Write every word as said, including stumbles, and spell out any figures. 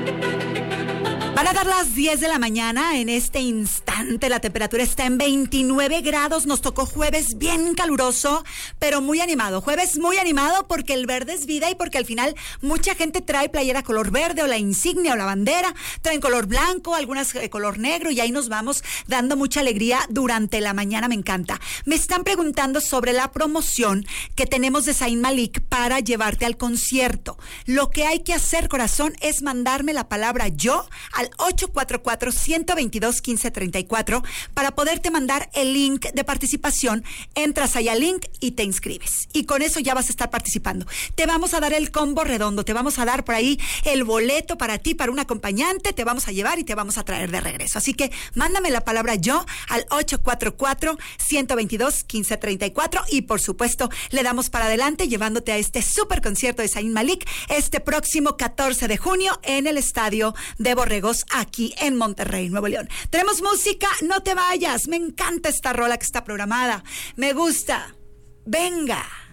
Van a dar las diez de la mañana. En este instante la temperatura está en veintinueve grados. Nos tocó jueves bien caluroso, pero muy animado. Jueves muy animado porque el verde es vida y porque al final mucha gente trae playera color verde o la insignia o la bandera. Traen color blanco, algunas de color negro y ahí nos vamos dando mucha alegría durante la mañana. Me encanta. Me están preguntando sobre la promoción que tenemos de Zayn Malik para llevarte al concierto. Lo que hay que hacer, corazón, es mandarme la palabra yo al ocho cuatro cuatro, uno dos dos, uno cinco tres cuatro para poderte mandar el link de participación. Entras ahí al link y te inscribes. Y con eso ya vas a estar participando. Te vamos a dar el combo redondo, te vamos a dar por ahí el boleto para ti, para un acompañante, te vamos a llevar y te vamos a traer de regreso. Así que mándame la palabra yo al ocho cuatro cuatro, uno dos dos, uno cinco tres cuatro y por supuesto le damos para adelante llevándote a este super concierto de Zayn Malik este próximo catorce de junio en el Estadio de Borregos aquí en Monterrey, Nuevo León. Tenemos música, no te vayas, me encanta esta rola que está programada, me gusta. Venga.